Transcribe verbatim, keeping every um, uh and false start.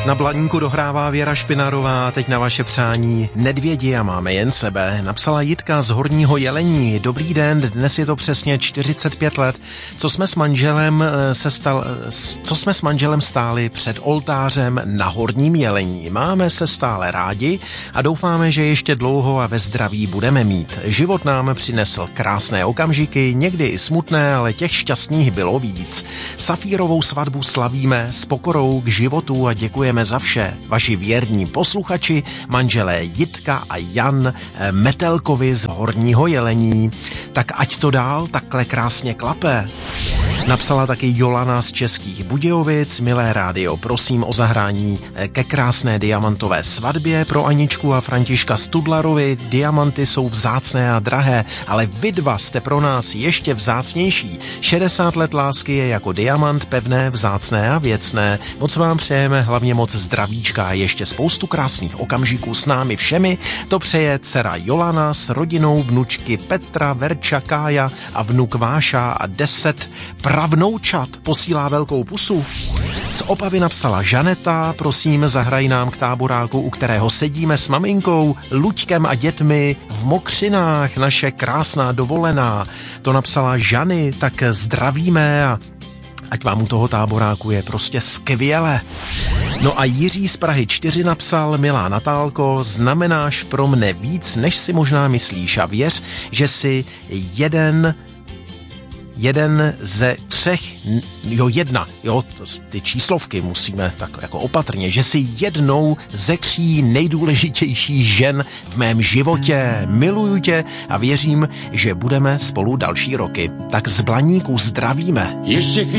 Na Blaníku dohrává Věra Špinarová, teď na vaše přání Nedvědi a máme jen sebe. Napsala Jitka z Horního Jelení. Dobrý den, dnes je to přesně čtyřicet pět let, co jsme s manželem se stal, co jsme s manželem stáli před oltářem na Horním Jelení. Máme se stále rádi a doufáme, že ještě dlouho a ve zdraví budeme mít. Život nám přinesl krásné okamžiky, někdy i smutné, ale těch šťastných bylo víc. Safírovou svatbu slavíme s pokorou k životu a děkujeme za vše. Vaši věrní posluchači, manželé Jitka a Jan Metelkovi z Horního Jelení. Tak ať to dál takhle krásně klape. Napsala taky Jolana z Českých Budějovic. Milé rádio, prosím o zahrání ke krásné diamantové svatbě pro Aničku a Františka Studlarovi. Diamanty jsou vzácné a drahé, ale vy dva jste pro nás ještě vzácnější. šedesát let lásky je jako diamant, pevné, vzácné a věcné. Moc vám přejeme hlavně moc zdravíčka a ještě spoustu krásných okamžiků s námi všemi. To přeje dcera Jolana s rodinou, vnučky Petra, Verča, Kája a vnuk Váša a deset pravnoučat. Posílá velkou pusu. Z Opavy napsala Žaneta, prosím, zahraj nám k táboráku, u kterého sedíme s maminkou, Luďkem a dětmi v Mokřinách, naše krásná dovolená. To napsala Žany, tak zdravíme a ať vám u toho táboráku je prostě skvěle. No a Jiří z Prahy čtyři napsal, milá Natálko, znamenáš pro mne víc, než si možná myslíš a věř, že si jeden... jeden ze třech, jo jedna, jo, ty číslovky musíme tak jako opatrně, že si jednou ze tří nejdůležitějších žen v mém životě. Miluju tě a věřím, že budeme spolu další roky. Tak z Blaníku zdravíme. Ještě